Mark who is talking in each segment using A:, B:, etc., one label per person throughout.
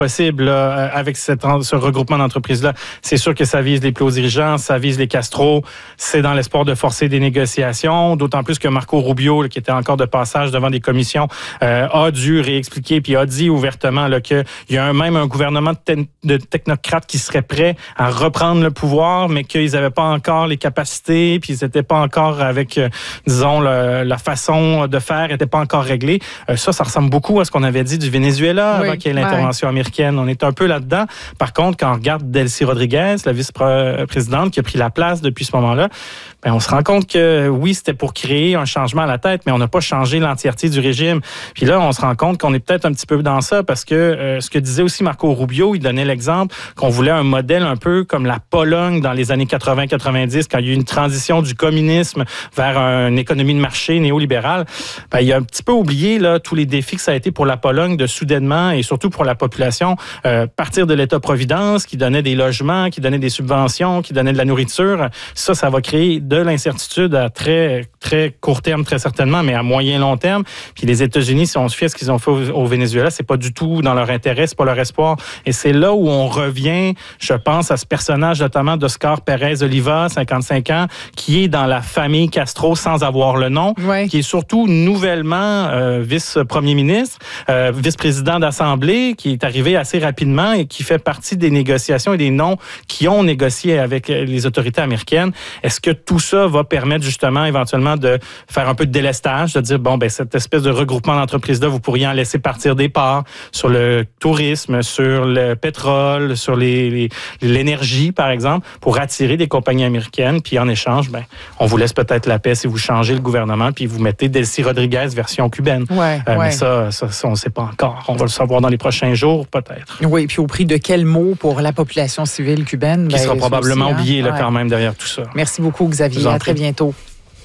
A: possible là, avec ce regroupement d'entreprises-là. C'est sûr que ça vise les plus hauts dirigeants, ça vise les Castro. C'est dans l'espoir de forcer des négociations, d'autant plus que Marco Rubio, là, qui était encore de passage devant des commissions, a dû réexpliquer puis a dit ouvertement là, qu'il y a même un gouvernement de technocrates qui serait prêt à reprendre le pouvoir, mais qu'ils n'avaient pas encore les capacités, puis ils n'étaient pas encore avec, disons, la façon de faire n'était pas encore réglée. Ça ressemble beaucoup à ce qu'on avait dit du Venezuela avant qu'il y ait l'intervention américaine. On est un peu là-dedans. Par contre, quand on regarde Delcy Rodriguez, la vice-présidente qui a pris la place depuis ce moment-là, on se rend compte que oui, c'était pour créer un changement à la tête, mais on n'a pas changé l'entièreté du régime. Puis là, on se rend compte qu'on est peut-être un petit peu dans ça parce que ce que disait aussi Marco Rubio, il donnait l'exemple qu'on voulait un modèle un peu comme la Pologne dans les années 80-90, quand il y a eu une transition du communisme vers une économie de marché néolibérale. Il a un petit peu oublié là, tous les défis que ça a été pour la Pologne de soudainement et surtout pour la population partir de l'État-providence qui donnait des logements, qui donnait des subventions, qui donnait de la nourriture. Ça va créer de l'incertitude à très, très court terme, très certainement, mais à moyen long terme. Puis les États-Unis, si on se fie à ce qu'ils ont fait au Venezuela, c'est pas du tout dans leur intérêt, c'est pas leur espoir. Et c'est là où on revient, je pense, à ce personnage notamment d'Oscar Pérez Oliva, 55 ans, qui est dans la famille Castro sans avoir le nom, qui est surtout nouvellement vice-premier ministre, vice-président d'Assemblée, qui est arrivé assez rapidement et qui fait partie des négociations et des noms qui ont négocié avec les autorités américaines. Est-ce que tout ça va permettre justement éventuellement de faire un peu de délestage, de dire, cette espèce de regroupement d'entreprises-là, vous pourriez en laisser partir des parts sur le tourisme, sur le pétrole, sur l'énergie, par exemple, pour attirer des compagnies américaines. Puis en échange, on vous laisse peut-être la paix si vous changez le gouvernement, puis vous mettez Delcy Rodriguez version cubaine. Mais ça, on ne sait pas encore. On va le savoir dans les prochains jours, peut-être.
B: Oui, puis au prix de quel mot pour la population civile cubaine?
A: Qui sera probablement oublié quand même derrière tout ça.
B: Merci beaucoup, Xavier. À très bientôt.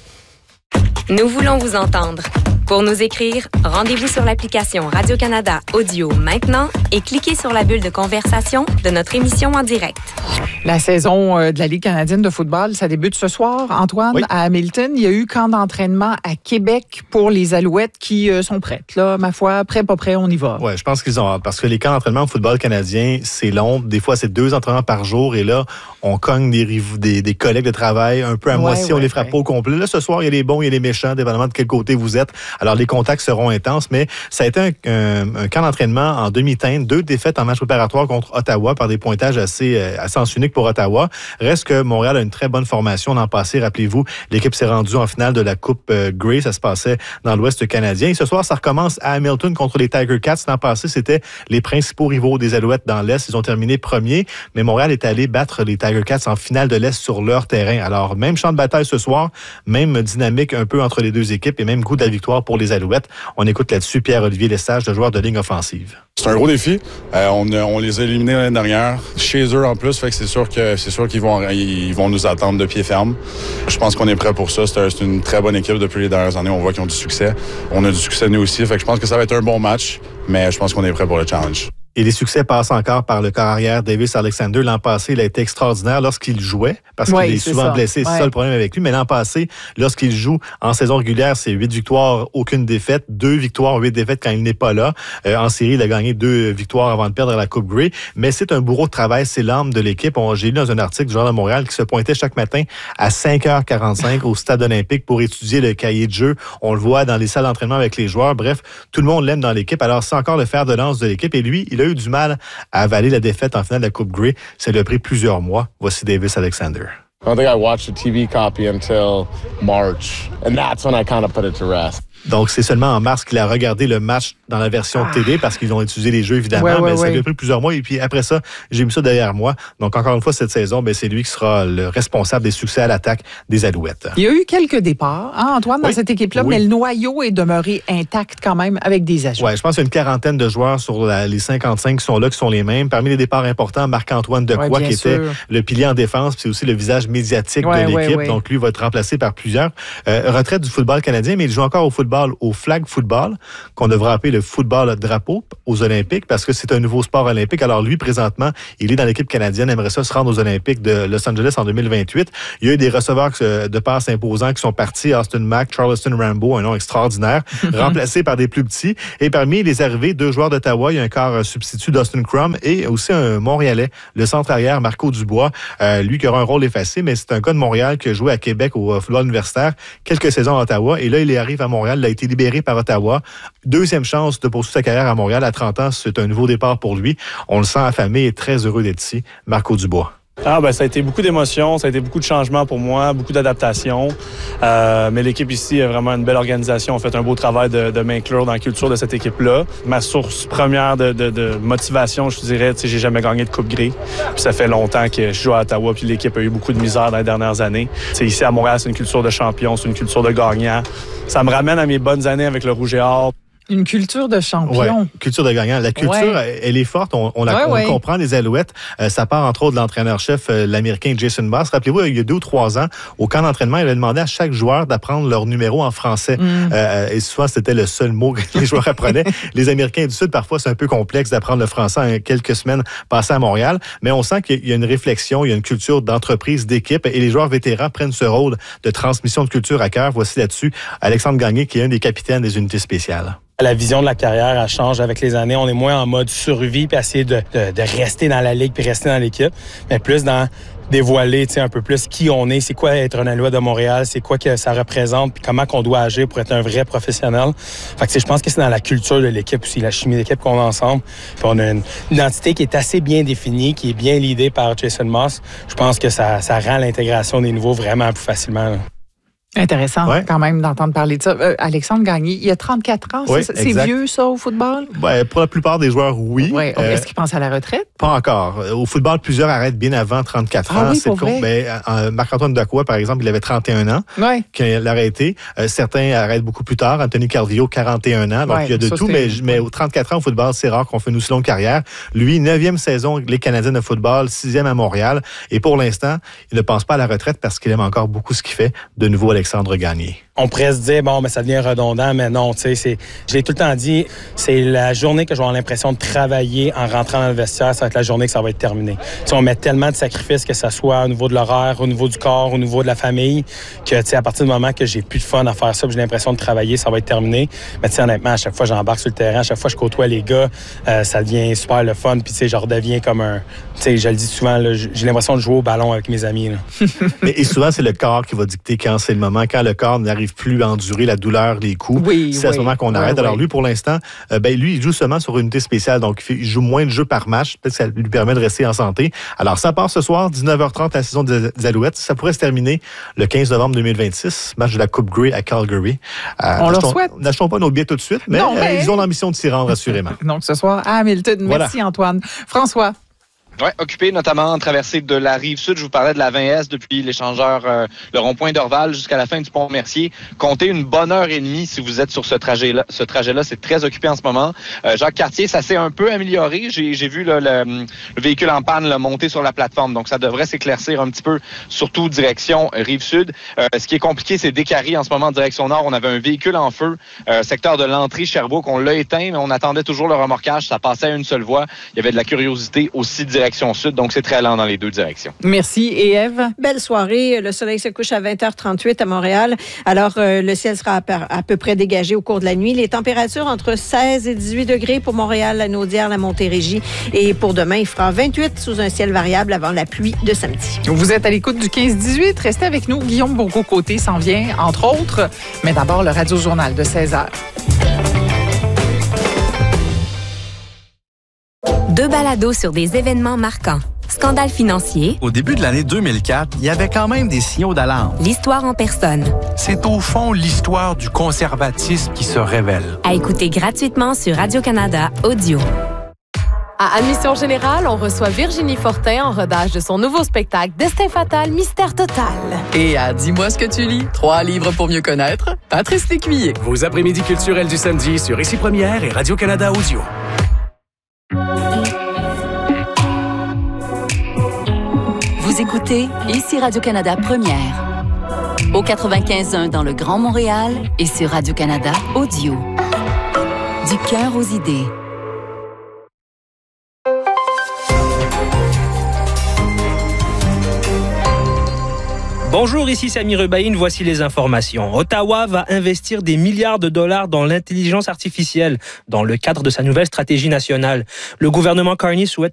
C: Nous voulons vous entendre. Pour nous écrire, rendez-vous sur l'application Radio-Canada Audio maintenant et cliquez sur la bulle de conversation de notre émission en direct.
B: La saison de la Ligue canadienne de football, ça débute ce soir, Antoine, à Hamilton. Il y a eu camp d'entraînement à Québec pour les Alouettes qui sont prêtes. Là, ma foi, prêt, pas prêt, on y va.
D: Oui, je pense qu'ils ont hâte parce que les camps d'entraînement au football canadien, c'est long. Des fois, c'est 2 entraînements par jour et là, on cogne des collègues de travail un peu à moitié, on les frappe pas au complet. Là, ce soir, il y a les bons, il y a les méchants, dépendamment de quel côté vous êtes. Alors, les contacts seront intenses, mais ça a été un camp d'entraînement en demi-teinte, 2 défaites en match préparatoire contre Ottawa par des pointages assez à sens unique pour Ottawa. Reste que Montréal a une très bonne formation. L'an passé, rappelez-vous, l'équipe s'est rendue en finale de la Coupe Grey. Ça se passait dans l'Ouest canadien. Et ce soir, ça recommence à Hamilton contre les Tiger Cats. L'an passé, c'était les principaux rivaux des Alouettes dans l'Est. Ils ont terminé premiers, mais Montréal est allé battre les Tiger Cats en finale de l'Est sur leur terrain. Alors, même champ de bataille ce soir, même dynamique un peu entre les deux équipes et même goût de la victoire pour les Alouettes. On écoute là-dessus Pierre-Olivier Lesage, le joueur de ligne offensive.
E: C'est un gros défi. On les a éliminés l'année dernière, chez eux en plus, fait que c'est sûr qu'ils vont nous attendre de pied ferme. Je pense qu'on est prêt pour ça. C'est une très bonne équipe depuis les dernières années. On voit qu'ils ont du succès. On a du succès nous aussi, fait que je pense que ça va être un bon match, mais je pense qu'on est prêt pour le challenge.
D: Et les succès passent encore par le corps arrière Davis Alexander. L'an passé, il a été extraordinaire lorsqu'il jouait, parce qu'il est souvent blessé. C'est ça le problème avec lui. Mais l'an passé, lorsqu'il joue en saison régulière, c'est 8 victoires, aucune défaite. 2 victoires, 8 défaites quand il n'est pas là. En série, il a gagné 2 victoires avant de perdre la Coupe Grey. Mais c'est un bourreau de travail, c'est l'âme de l'équipe. J'ai lu dans un article du Journal de Montréal qui se pointait chaque matin à 5h45 au Stade olympique pour étudier le cahier de jeu. On le voit dans les salles d'entraînement avec les joueurs. Bref, tout le monde l'aime dans l'équipe. Alors, c'est encore le fer de lance de l'équipe. Et lui, il a eu du mal à avaler la défaite en finale de la Coupe Grey. Ça lui a pris plusieurs mois. Voici Davis Alexander.
F: I don't think I watched the TV copy until March, and that's when I kind of put it to rest.
D: Donc, c'est seulement en mars qu'il a regardé le match dans la version télé parce qu'ils ont utilisé les jeux, évidemment, mais ça lui a pris plusieurs mois. Et puis après ça, j'ai mis ça derrière moi. Donc, encore une fois, cette saison, c'est lui qui sera le responsable des succès à l'attaque des Alouettes.
B: Il y a eu quelques départs, Antoine, dans cette équipe-là, mais le noyau est demeuré intact quand même avec des ajouts.
D: Oui, je pense qu'il y a une quarantaine de joueurs sur les 55 qui sont là, qui sont les mêmes. Parmi les départs importants, Marc-Antoine Dequoy, qui était le pilier en défense, puis c'est aussi le visage médiatique de l'équipe. Donc, lui va être remplacé par plusieurs. Retraite du football canadien, mais il joue encore au football football au flag football, qu'on devrait appeler le football drapeau aux Olympiques, parce que c'est un nouveau sport olympique. Alors lui, présentement, il est dans l'équipe canadienne, aimerait ça se rendre aux Olympiques de Los Angeles en 2028. Il y a eu des receveurs de passes imposants qui sont partis, Austin Mack, Charleston Rambo, un nom extraordinaire, remplacés par des plus petits. Et parmi les arrivés, 2 joueurs d'Ottawa, il y a un quart substitut d'Austin Crum et aussi un Montréalais, le centre-arrière Marco Dubois, lui qui aura un rôle effacé, mais c'est un gars de Montréal qui a joué à Québec au football universitaire, quelques saisons à Ottawa, et là, il arrive à Montréal, il a été libéré par Ottawa. Deuxième chance de poursuivre sa carrière à Montréal à 30 ans, c'est un nouveau départ pour lui. On le sent affamé et très heureux d'être ici. Marco Dubois.
G: Ça a été beaucoup d'émotions, ça a été beaucoup de changements pour moi, beaucoup d'adaptations. Mais l'équipe ici a vraiment une belle organisation. On fait un beau travail de m'inclure dans la culture de cette équipe-là. Ma source première de motivation, je te dirais, j'ai jamais gagné de Coupe Grey. Puis ça fait longtemps que je joue à Ottawa, puis l'équipe a eu beaucoup de misère dans les dernières années. Ici à Montréal, c'est une culture de champion, c'est une culture de gagnant. Ça me ramène à mes bonnes années avec le Rouge et Or.
B: Une culture de champion.
D: Ouais, culture de gagnant. La culture, elle est forte. On comprend les Alouettes. Ça part entre autres de l'entraîneur-chef, l'Américain Jason Moss. Rappelez-vous, il y a 2 ou 3 ans, au camp d'entraînement, il avait demandé à chaque joueur d'apprendre leur numéro en français. Et souvent, c'était le seul mot que les joueurs apprenaient. Les Américains du Sud, parfois, c'est un peu complexe d'apprendre le français en quelques semaines passées à Montréal. Mais on sent qu'il y a une réflexion, il y a une culture d'entreprise, d'équipe. Et les joueurs vétérans prennent ce rôle de transmission de culture à cœur. Voici là-dessus Alexandre Gagné, qui est un des capitaines des unités spéciales.
G: La vision de la carrière, elle change avec les années. On est moins en mode survie puis essayer de rester dans la ligue puis rester dans l'équipe, mais plus dans dévoiler un peu plus qui on est, c'est quoi être un Alouette de Montréal, c'est quoi que ça représente puis comment qu'on doit agir pour être un vrai professionnel. Fait que je pense que c'est dans la culture de l'équipe aussi, la chimie d'équipe qu'on a ensemble. Puis on a une identité qui est assez bien définie, qui est bien leadée par Jason Moss. Je pense que ça rend l'intégration des nouveaux vraiment plus facilement, là.
B: Intéressant quand même d'entendre parler de ça. Alexandre Gagné, il a 34 ans.
D: Oui,
B: c'est vieux, ça, au football?
D: Pour la plupart des joueurs, oui.
B: Est-ce qu'ils pensent à la retraite?
D: Pas encore. Au football, plusieurs arrêtent bien avant 34 ans.
B: Oui, pour vrai?
D: Marc-Antoine Decoy, par exemple, il avait 31 ans quand il a arrêté. Certains arrêtent beaucoup plus tard. Anthony Calvillo, 41 ans. Donc, il y a de tout. Mais aux 34 ans au football, c'est rare qu'on fait une aussi longue carrière. Lui, 9e saison Ligue canadienne de football, 6e à Montréal. Et pour l'instant, il ne pense pas à la retraite parce qu'il aime encore beaucoup ce qu'il fait. De nouveau, Alexandre Gagné.
G: On pourrait se dire, ça devient redondant, mais non, j'ai tout le temps dit, c'est la journée que je vais avoir l'impression de travailler en rentrant dans le vestiaire, ça va être la journée que ça va être terminé. On met tellement de sacrifices, que ça soit au niveau de l'horaire, au niveau du corps, au niveau de la famille, que à partir du moment que j'ai plus de fun à faire ça, j'ai l'impression de travailler, ça va être terminé. Mais honnêtement, à chaque fois j'embarque sur le terrain, à chaque fois je côtoie les gars, ça devient super le fun, puis je redeviens comme un... je le dis souvent, là, j'ai l'impression de jouer au ballon avec mes amis.
D: Et souvent, c'est le corps qui va dicter quand c'est le moment, quand le corps n'arrive plus à endurer la douleur, les coups. C'est à ce moment qu'on arrête. Alors lui, pour l'instant, lui, il joue seulement sur une unité spéciale, donc il joue moins de jeux par match. Peut-être que ça lui permet de rester en santé. Alors, ça part ce soir, 19h30, la saison des Alouettes. Ça pourrait se terminer le 15 novembre 2026, match de la Coupe Grey à Calgary.
B: On leur souhaite.
D: N'achetons pas nos billets tout de suite, mais ils ont l'ambition de s'y rendre, assurément. Donc,
B: ce soir, à Hamilton. Merci, Antoine. François.
H: Oui, occupé notamment en traversée de la Rive-Sud. Je vous parlais de la 20S depuis l'échangeur, le rond-point d'Orval jusqu'à la fin du pont Mercier. Comptez une bonne heure et demie si vous êtes sur ce trajet-là. Ce trajet-là, c'est très occupé en ce moment. Jacques Cartier, ça s'est un peu amélioré. J'ai vu le véhicule en panne monter sur la plateforme. Donc, ça devrait s'éclaircir un petit peu, surtout direction Rive-Sud. Ce qui est compliqué, c'est Décarie en ce moment, direction Nord. On avait un véhicule en feu, secteur de l'entrée Sherbrooke. On l'a éteint, mais on attendait toujours le remorquage. Ça passait à une seule voie. Il y avait de la curiosité aussi direction sud, donc c'est très lent dans les deux directions.
B: Merci. Et Ève?
I: Belle soirée. Le soleil se couche à 20h38 à Montréal. Alors, le ciel sera à peu près dégagé au cours de la nuit. Les températures entre 16 et 18 degrés pour Montréal, la Naudière, la Montérégie. Et pour demain, il fera 28 sous un ciel variable avant la pluie de samedi.
B: Vous êtes à l'écoute du 15-18. Restez avec nous. Guillaume Bourgault-Côté s'en vient, entre autres. Mais d'abord, le Radio-Journal de 16h.
C: Deux balados sur des événements marquants. Scandale financier.
J: Au début de l'année 2004, il y avait quand même des signaux d'alarme.
C: L'histoire en personne.
J: C'est au fond l'histoire du conservatisme qui se révèle.
C: À écouter gratuitement sur Radio-Canada Audio.
K: À Admission Générale, on reçoit Virginie Fortin en rodage de son nouveau spectacle Destin fatal, mystère total.
L: Et à Dis-moi ce que tu lis, 3 livres pour mieux connaître, Patrice Lécuyer.
M: Vos après-midi culturels du samedi sur Ici Première et Radio-Canada Audio.
N: Vous écoutez Ici Radio-Canada Première. au 95.1 dans le Grand Montréal et sur Radio-Canada Audio. Du cœur aux idées.
O: Bonjour, ici Sami Rubaïn, voici les informations. Ottawa va investir des milliards de dollars dans l'intelligence artificielle dans le cadre de sa nouvelle stratégie nationale. Le gouvernement Carney souhaite